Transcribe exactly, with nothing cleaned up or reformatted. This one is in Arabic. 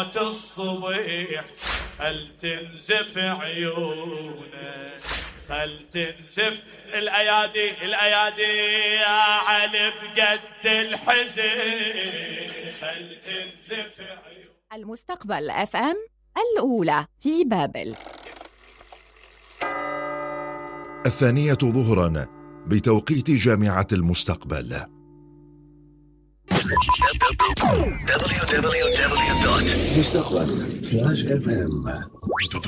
صلاة الصبح خل تنزف عيونه، خل تنزف الأيادي الأيادي يا علي بقد الحزن، خل تنزف عيونه. المستقبل اف ام الأولى في بابل، الثانية ظهرا بتوقيت جامعة المستقبل. دبليو دبليو دبليو دوت مستقبل سلاش اف ام